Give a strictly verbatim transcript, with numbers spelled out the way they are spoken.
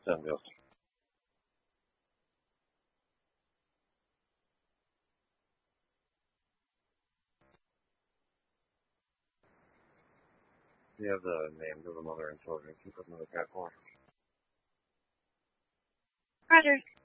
Sound good. Do you have the names of the mother and children? Can you put them in the cat form? Roger.